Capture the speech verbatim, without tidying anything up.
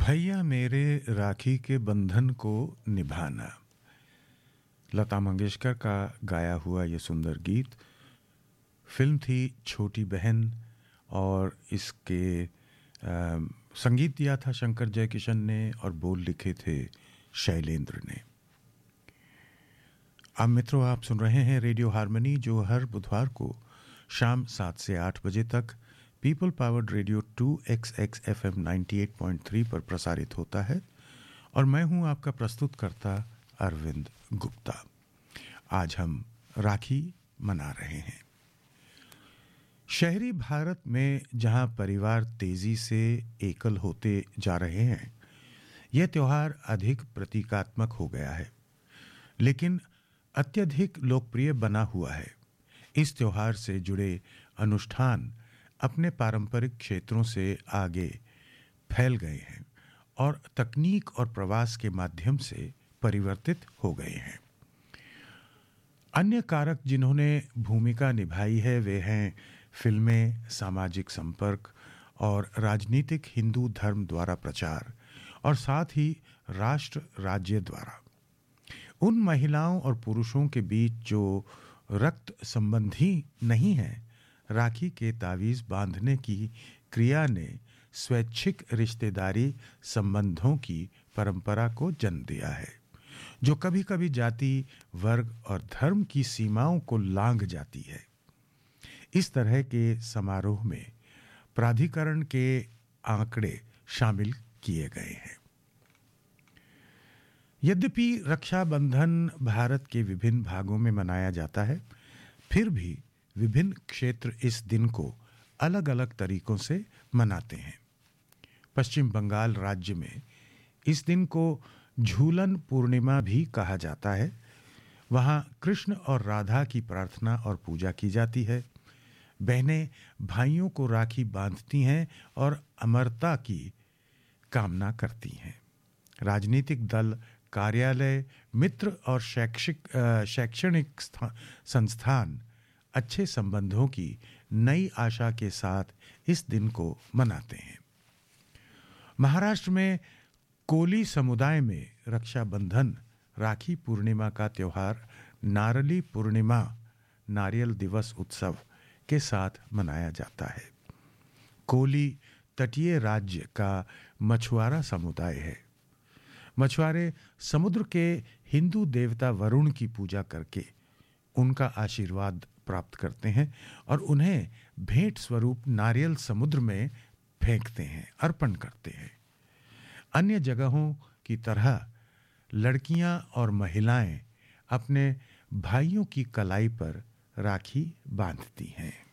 भैया मेरे राखी के बंधन को निभाना, लता मंगेशकर का गाया हुआ ये सुंदर गीत। फिल्म थी छोटी बहन और इसके आ, संगीत दिया था शंकर जयकिशन ने और बोल लिखे थे शैलेंद्र ने। अब मित्रों, आप सुन रहे हैं रेडियो हार्मनी, जो हर बुधवार को शाम सात से आठ बजे तक people powered radio to x x F M ninety eight point three पर प्रसारित होता है और मैं हूं आपका प्रस्तुतकर्ता अरविंद गुप्ता। आज हम राखी मना रहे हैं। शहरी भारत में जहां परिवार तेजी से एकल होते जा रहे हैं, यह त्योहार अधिक प्रतीकात्मक हो गया है, लेकिन अत्यधिक लोकप्रिय बना हुआ है। इस त्योहार से जुड़े अनुष्ठान अपने पारंपरिक क्षेत्रों से आगे फैल गए हैं और तकनीक और प्रवास के माध्यम से परिवर्तित हो गए हैं। अन्य कारक जिन्होंने भूमिका निभाई है वे हैं फिल्में, सामाजिक संपर्क और राजनीतिक हिंदू धर्म द्वारा प्रचार, और साथ ही राष्ट्र राज्य द्वारा। उन महिलाओं और पुरुषों के बीच जो रक्त संबंधी नहीं हैं, राखी के तावीज बांधने की क्रिया ने स्वैच्छिक रिश्तेदारी संबंधों की परंपरा को जन्म दिया है, जो कभी-कभी जाति, वर्ग और धर्म की सीमाओं को लांघ जाती है। इस तरह के समारोह में प्राधिकरण के आंकड़े शामिल किए गए हैं। यद्यपि रक्षाबंधन भारत के विभिन्न भागों में मनाया जाता है, फिर भी विभिन्न क्षेत्र इस दिन को अलग-अलग तरीकों से मनाते हैं। पश्चिम बंगाल राज्य में इस दिन को झूलन पूर्णिमा भी कहा जाता है। वहाँ कृष्ण और राधा की प्रार्थना और पूजा की जाती है। बहनें भाइयों को राखी बांधती हैं और अमरता की कामना करती हैं। राजनीतिक दल, कार्यालय, मित्र और शैक्षिक शैक्षणिक संस्थान अच्छे संबंधों की नई आशा के साथ इस दिन को मनाते हैं। महाराष्ट्र में कोली समुदाय में रक्षाबंधन, राखी पूर्णिमा का त्योहार नारली पूर्णिमा, नारियल दिवस उत्सव के साथ मनाया जाता है। कोली तटीय राज्य का मछुआरा समुदाय है। मछुआरे समुद्र के हिंदू देवता वरुण की पूजा करके उनका आशीर्वाद प्राप्त करते हैं और उन्हें भेंट स्वरूप नारियल समुद्र में फेंकते हैं, अर्पण करते हैं। अन्य जगहों की तरह लड़कियां और महिलाएं अपने भाइयों की कलाई पर राखी बांधती हैं।